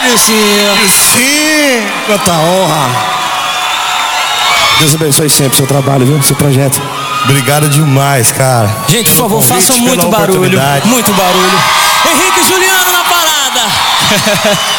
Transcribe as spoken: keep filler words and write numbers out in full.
Delicinha. Sim. Quanta honra. Deus abençoe sempre o seu trabalho, viu? O seu projeto. Obrigado demais, cara. Gente, por favor, Convite, façam pela muito barulho. oportunidade. Muito barulho. Henrique e Juliano na parada.